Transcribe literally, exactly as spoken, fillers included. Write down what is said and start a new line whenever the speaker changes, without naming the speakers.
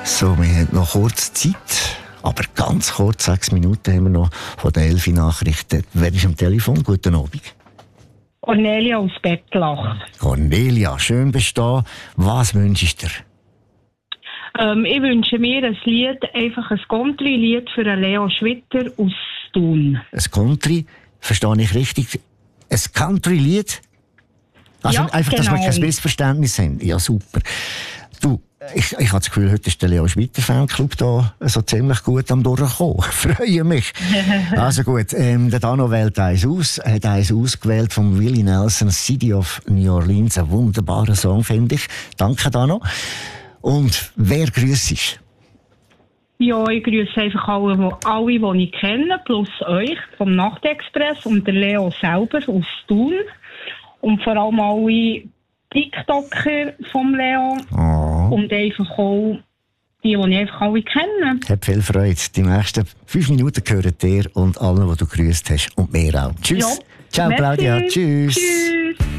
So, wir haben noch kurz Zeit, aber ganz kurz, sechs Minuten haben wir noch von der Elfi-Nachrichten. Wer ist am Telefon? Guten Abend.
Cornelia aus Bettlach.
Cornelia, schön bestehen. Was wünschst du dir?
Ähm, ich wünsche mir ein Lied, einfach ein Country-Lied für einen Leo Schwitter aus Thun.
Ein Country, verstehe ich richtig? Ein Country-Lied? Also
Ja,
einfach, dass
genau.
wir kein Missverständnis haben. Ja, super. Du, ich, ich habe das Gefühl, heute ist der Leo Schwitter Fanclub da so ziemlich gut am Durchkommen. Ich freue mich. Also gut, ähm, der Dano wählt eins aus. Er hat eins ausgewählt von Willie Nelson, City of New Orleans. Ein wunderbarer Song, finde ich. Danke, Dano. Und wer grüßt?
Ja, ich grüße einfach alle, wo- alle, die ich kenne, plus euch vom Nachtexpress und der Leo selber aus Thun. Und vor allem alle TikToker vom Leo.
Oh.
Und einfach auch die, die ich einfach alle kenne.
Hab viel Freude. Die nächsten fünf Minuten gehören dir und allen, die du grüßt hast. Und mir auch. Tschüss.
Ja.
Ciao,
Merci.
Claudia. Tschüss.
Tschüss.